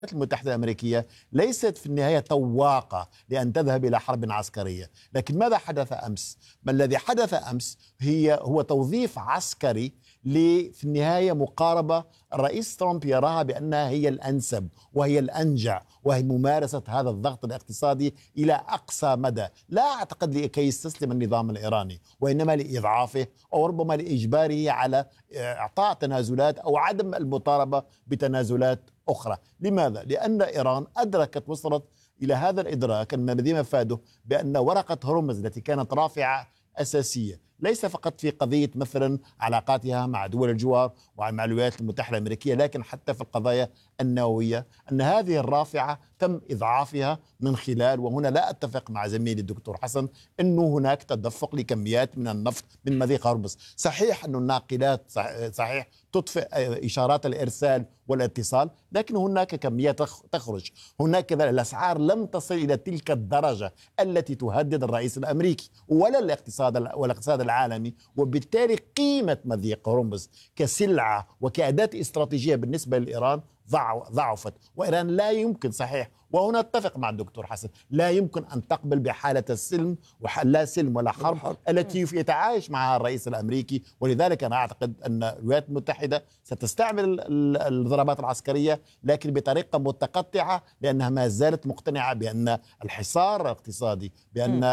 المتحدة الأمريكية ليست في النهاية طواقة لأن تذهب إلى حرب عسكرية، لكن ماذا حدث أمس؟ ما الذي حدث أمس هو توظيف عسكري في النهاية مقاربة الرئيس ترامب يراها بأنها هي الأنسب وهي الأنجع، وهي ممارسة هذا الضغط الاقتصادي إلى أقصى مدى. لا أعتقد لكي يستسلم النظام الإيراني، وإنما لإضعافه أو ربما لإجباره على إعطاء تنازلات أو عدم المطالبة بتنازلات أخرى. لماذا؟ لأن إيران وصلت إلى هذا الإدراك أن الذي مفاده بأن ورقة هرمز التي كانت رافعة أساسية ليس فقط في قضية مثلا علاقاتها مع دول الجوار ومع الولايات المتحدة الأمريكية، لكن حتى في القضايا النووية، أن هذه الرافعة تم إضعافها من خلال، وهنا لا أتفق مع زميلي الدكتور حسن، أنه هناك تدفق لكميات من النفط من مضيق هرمز. صحيح أن الناقلات صحيح تطفئ إشارات الإرسال والاتصال، لكن هناك كميات تخرج. هناك الأسعار لم تصل إلى تلك الدرجة التي تهدد الرئيس الأمريكي ولا الاقتصاد العالمي، وبالتالي قيمة مضيق هرمز كسلعة وكأداة استراتيجية بالنسبة لإيران ضعفت. وإيران لا يمكن، صحيح، وهنا اتفق مع الدكتور حسن، لا يمكن أن تقبل بحالة السلم لا سلم ولا حرب التي يتعايش معها الرئيس الأمريكي. ولذلك أنا أعتقد أن الولايات المتحدة ستستعمل الضربات العسكرية، لكن بطريقة متقطعة، لأنها ما زالت مقتنعة بأن الحصار الاقتصادي، بأن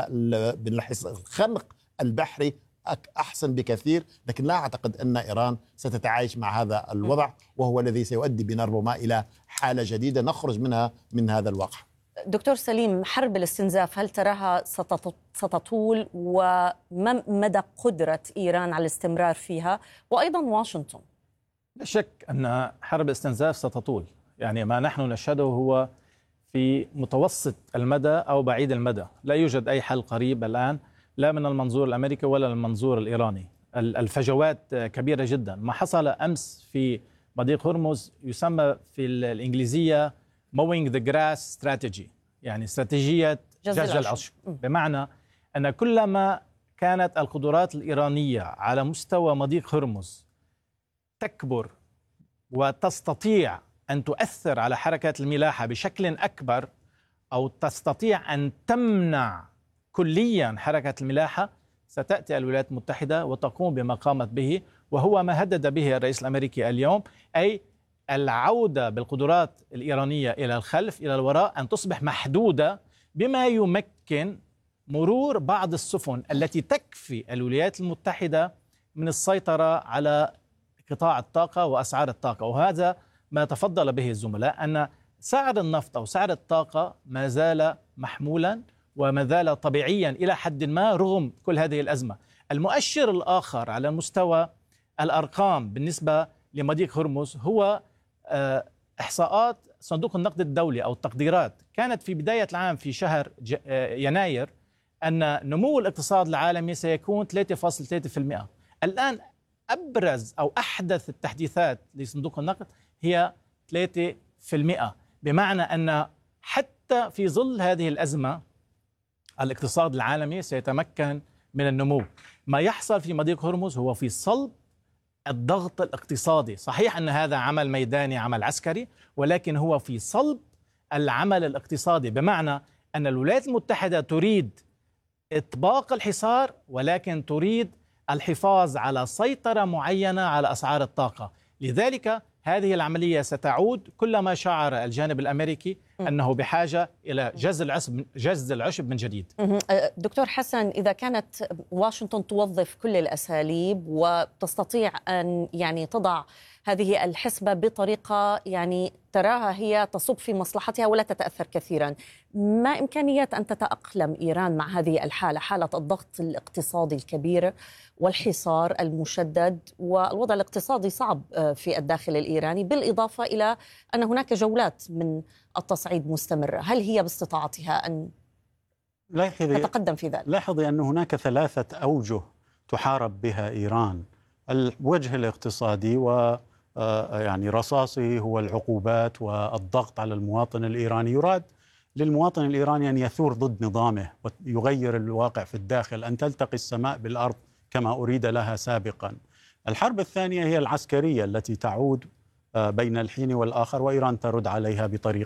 الخنق البحري أحسن بكثير. لكن لا أعتقد أن إيران ستتعايش مع هذا الوضع، وهو الذي سيؤدي بنا ربما إلى حالة جديدة نخرج منها من هذا الواقع. دكتور سليم، حرب الاستنزاف هل تراها ستطول، وما مدى قدرة إيران على الاستمرار فيها، وأيضا واشنطن؟ لا شك أن حرب الاستنزاف ستطول. يعني ما نحن نشهده هو في متوسط المدى أو بعيد المدى. لا يوجد أي حل قريب الآن، لا من المنظور الأمريكي ولا المنظور الإيراني. الفجوات كبيرة جدا. ما حصل أمس في مضيق هرمز يسمى في الإنجليزية mowing the grass strategy، يعني استراتيجية جز العشب. بمعنى أن كلما كانت القدرات الإيرانية على مستوى مضيق هرمز تكبر وتستطيع أن تؤثر على حركة الملاحة بشكل أكبر، أو تستطيع أن تمنع كليا حركة الملاحة، ستأتي الولايات المتحدة وتقوم بما قامت به، وهو ما هدد به الرئيس الأمريكي اليوم، أي العودة بالقدرات الإيرانية إلى الخلف، إلى الوراء، أن تصبح محدودة بما يمكن مرور بعض السفن التي تكفي الولايات المتحدة من السيطرة على قطاع الطاقة وأسعار الطاقة. وهذا ما تفضل به الزملاء، أن سعر النفط أو سعر الطاقة ما زال محمولا وما زال طبيعيا إلى حد ما رغم كل هذه الأزمة. المؤشر الآخر على مستوى الأرقام بالنسبة لمضيق هرمز هو إحصاءات صندوق النقد الدولي أو التقديرات. كانت في بداية العام في شهر يناير أن نمو الاقتصاد العالمي سيكون 3.3%. الآن أبرز أو أحدث التحديثات لصندوق النقد هي 3%، بمعنى أن حتى في ظل هذه الأزمة الاقتصاد العالمي سيتمكن من النمو. ما يحصل في مضيق هرمز هو في صلب الضغط الاقتصادي. صحيح أن هذا عمل ميداني، عمل عسكري، ولكن هو في صلب العمل الاقتصادي، بمعنى أن الولايات المتحدة تريد إطباق الحصار، ولكن تريد الحفاظ على سيطرة معينة على أسعار الطاقة. لذلك هذه العملية ستعود كلما شعر الجانب الأمريكي أنه بحاجة إلى جز العشب من جديد. دكتور حسن، إذا كانت واشنطن توظف كل الأساليب وتستطيع أن تضع هذه الحسبة بطريقة تراها هي تصب في مصلحتها ولا تتأثر كثيرا، ما إمكانيات أن تتأقلم إيران مع هذه الحالة، حالة الضغط الاقتصادي الكبير والحصار المشدد والوضع الاقتصادي صعب في الداخل الإيراني، بالإضافة إلى أن هناك جولات من التصعيد مستمرة؟ هل هي باستطاعتها أن تتقدم في ذلك؟ لاحظي أن هناك 3 أوجه تحارب بها إيران. الوجه الاقتصادي، رصاصه هو العقوبات والضغط على المواطن الإيراني. يراد للمواطن الإيراني أن يثور ضد نظامه ويغير الواقع في الداخل، أن تلتقي السماء بالأرض كما أريد لها سابقا. الحرب الثانية هي العسكرية التي تعود بين الحين والآخر، وإيران ترد عليها بطريقة